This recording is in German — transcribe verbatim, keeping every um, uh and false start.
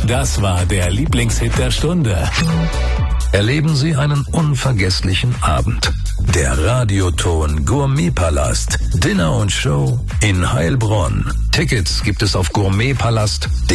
Das war der Lieblingshit der Stunde. Erleben Sie einen unvergesslichen Abend. Der Radioton Gourmetpalast. Dinner und Show in Heilbronn. Tickets gibt es auf gourmetpalast punkt de.